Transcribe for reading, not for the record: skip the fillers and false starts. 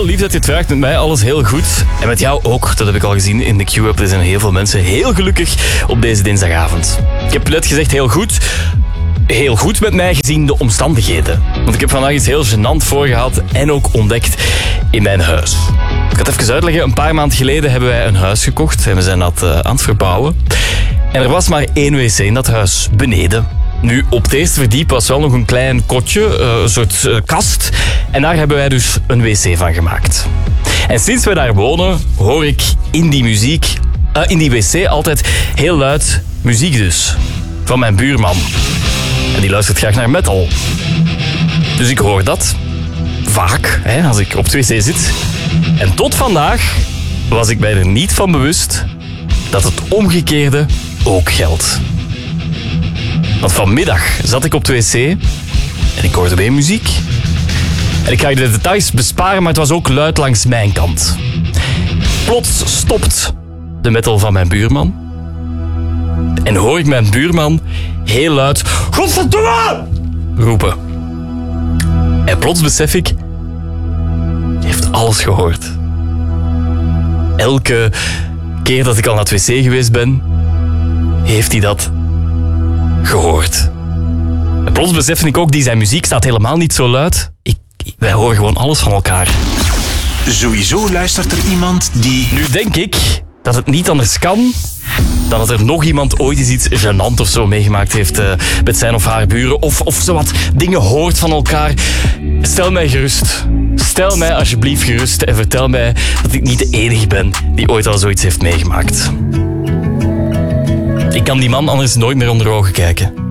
Wel lief dat je het vraagt. Met mij alles heel goed. En met jou ook. Dat heb ik al gezien in de Q-Up. Er zijn heel veel mensen heel gelukkig op deze dinsdagavond. Ik heb net gezegd heel goed. Heel goed met mij gezien de omstandigheden. Want ik heb vandaag iets heel gênant voorgehaald en ook ontdekt in mijn huis. Ik ga het even uitleggen. Een paar maanden geleden hebben wij een huis gekocht en we zijn dat aan het verbouwen. En er was maar 1 wc in dat huis, beneden. Nu, op het eerste verdiep was wel nog een klein kotje, een soort kast. En daar hebben wij dus een wc van gemaakt. En sinds we daar wonen, hoor ik in die wc altijd heel luid muziek dus. Van mijn buurman. En die luistert graag naar metal. Dus ik hoor dat. Vaak, als ik op het wc zit. En tot vandaag was ik mij er niet van bewust dat het omgekeerde ook geldt. Want vanmiddag zat ik op het wc en ik hoorde weer muziek. En ik ga je de details besparen, maar het was ook luid langs mijn kant. Plots stopt de metal van mijn buurman. En hoor ik mijn buurman heel luid "Godverdomme!" roepen. En plots besef ik, hij heeft alles gehoord. Elke keer dat ik al naar het wc geweest ben, heeft hij dat gehoord. En plots besefte ik ook, die zijn muziek staat helemaal niet zo luid. Wij horen gewoon alles van elkaar. Sowieso luistert er iemand die... Nu denk ik dat het niet anders kan dan dat er nog iemand ooit eens iets gênant of zo meegemaakt heeft met zijn of haar buren. Of zowat dingen hoort van elkaar. Stel mij gerust. Stel mij alsjeblieft gerust en vertel mij dat ik niet de enige ben die ooit al zoiets heeft meegemaakt. Ik kan die man anders nooit meer onder ogen kijken.